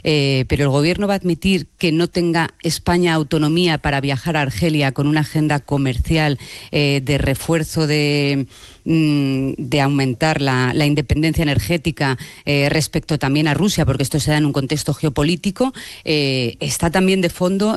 pero el gobierno va a admitir que no tenga España autonomía para viajar a Argelia con una agenda comercial de refuerzo de aumentar la independencia energética respecto también a Rusia, porque esto se da en un contexto geopolítico. Está también de fondo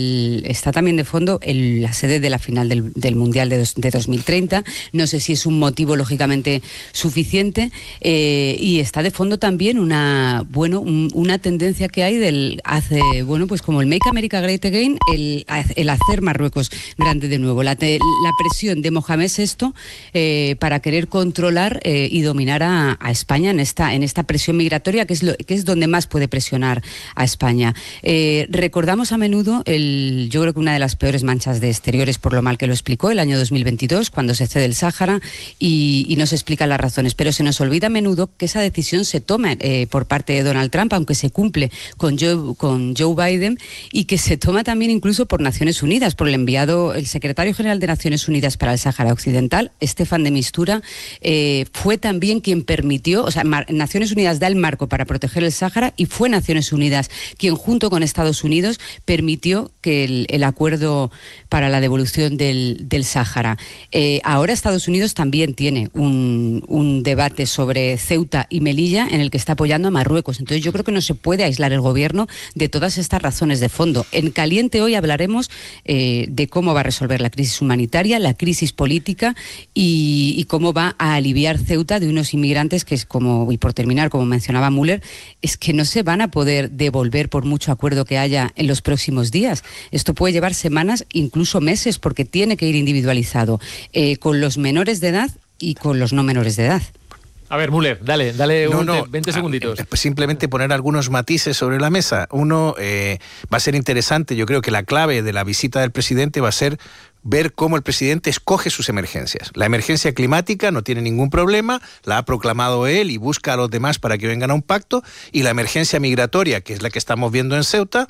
la sede de la final del Mundial de 2030. No sé si es un motivo lógicamente suficiente, y está de fondo también una tendencia que hay pues como el Make America Great Again, el hacer Marruecos grande de nuevo, la presión de Mohamed VI para querer controlar y dominar a España en esta presión migratoria, que es donde más puede presionar a España. Recordamos a menudo yo creo que una de las peores manchas de Exteriores, por lo mal que lo explicó, el año 2022, cuando se cede el Sáhara y no se explican las razones, pero se nos olvida a menudo que esa decisión se toma por parte de Donald Trump, aunque se cumple con Joe Biden, y que se toma también incluso por Naciones Unidas, por el secretario general de Naciones Unidas para el Sáhara Occidental, Stefan de Mistura, fue también quien permitió, o sea, Naciones Unidas da el marco para proteger el Sáhara, y fue Naciones Unidas quien, junto con Estados Unidos, permitió que el acuerdo para la devolución del Sáhara. Ahora Estados Unidos también tiene un debate sobre Ceuta y Melilla en el que está apoyando a Marruecos. Entonces yo creo que no se puede aislar el gobierno de todas estas razones de fondo. En Caliente hoy hablaremos de cómo va a resolver la crisis humanitaria, la crisis política y cómo va a aliviar Ceuta de unos inmigrantes que y por terminar, como mencionaba Müller, es que no se van a poder devolver por mucho acuerdo que haya en los próximos días. Esto puede llevar semanas, incluso meses, porque tiene que ir individualizado con los menores de edad y con los no menores de edad. A ver, Müller, dale 20 segunditos. Pues simplemente poner algunos matices sobre la mesa. Uno, va a ser interesante, yo creo que la clave de la visita del presidente va a ser ver cómo el presidente escoge sus emergencias. La emergencia climática no tiene ningún problema, la ha proclamado él y busca a los demás para que vengan a un pacto, y la emergencia migratoria, que es la que estamos viendo en Ceuta,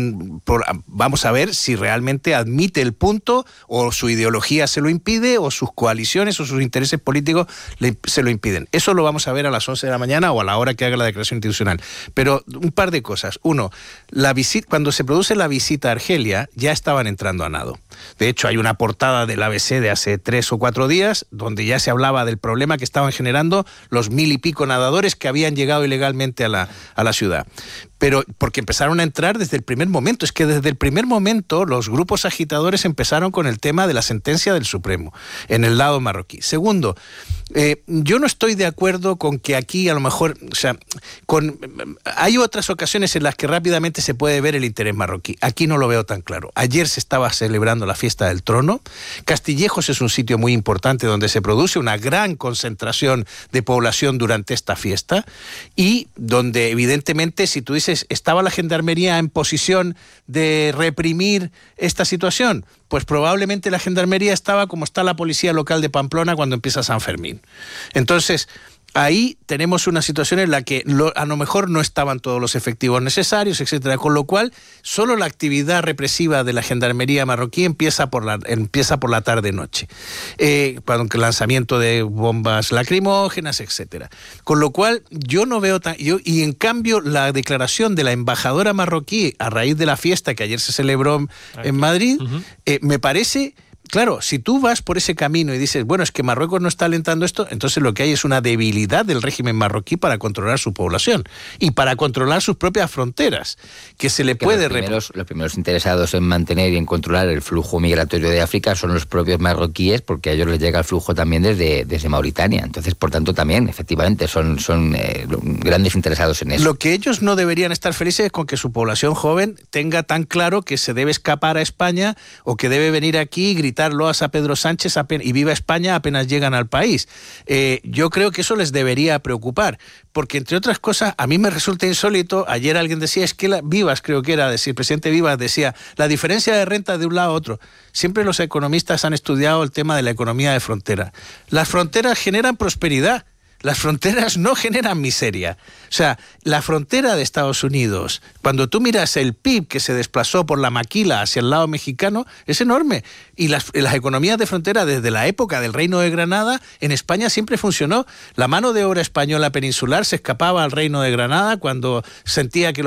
vamos a ver si realmente admite el punto, o su ideología se lo impide, o sus coaliciones o sus intereses políticos se lo impiden. Eso lo vamos a ver a las 11 de la mañana o a la hora que haga la declaración institucional. Pero un par de cosas. Uno, cuando se produce la visita a Argelia, ya estaban entrando a nado. De hecho, hay una portada del ABC de hace 3 o 4 días donde ya se hablaba del problema que estaban generando los 1000 y pico nadadores que habían llegado ilegalmente a la ciudad. Pero porque empezaron a entrar desde el primer momento. Es que desde el primer momento los grupos agitadores empezaron con el tema de la sentencia del Supremo en el lado marroquí. Segundo, yo no estoy de acuerdo con que aquí a lo mejor, hay otras ocasiones en las que rápidamente se puede ver el interés marroquí. Aquí no lo veo tan claro. Ayer se estaba celebrando la fiesta del trono. Castillejos es un sitio muy importante donde se produce una gran concentración de población durante esta fiesta, y donde evidentemente, si tú dices, ¿estaba la gendarmería en posición de reprimir esta situación? Pues probablemente la gendarmería estaba como está la policía local de Pamplona cuando empieza San Fermín. Entonces, ahí tenemos una situación en la que a lo mejor no estaban todos los efectivos necesarios, etcétera, con lo cual solo la actividad represiva de la gendarmería marroquí empieza por la tarde-noche, con el lanzamiento de bombas lacrimógenas, etcétera. Con lo cual yo no veo y en cambio la declaración de la embajadora marroquí a raíz de la fiesta que ayer se celebró en Madrid, me parece. Claro, si tú vas por ese camino y dices, bueno, es que Marruecos no está alentando esto, entonces lo que hay es una debilidad del régimen marroquí para controlar su población y para controlar sus propias fronteras, que se le puede... Los primeros interesados en mantener y en controlar el flujo migratorio de África son los propios marroquíes, porque a ellos les llega el flujo también desde Mauritania. Entonces, por tanto, también, efectivamente, son grandes interesados en eso. Lo que ellos no deberían estar felices es con que su población joven tenga tan claro que se debe escapar a España o que debe venir aquí y gritar loas a Pedro Sánchez y viva España apenas llegan al país. Yo creo que eso les debería preocupar, porque entre otras cosas a mí me resulta insólito. Ayer alguien decía, es que el presidente Vivas decía, la diferencia de renta de un lado a otro. Siempre los economistas han estudiado el tema de la economía de frontera. Las fronteras generan prosperidad. Las fronteras no generan miseria. O sea, la frontera de Estados Unidos, cuando tú miras el PIB que se desplazó por la maquila hacia el lado mexicano, es enorme. Y las economías de frontera, desde la época del Reino de Granada, en España siempre funcionó. La mano de obra española peninsular se escapaba al Reino de Granada cuando sentía que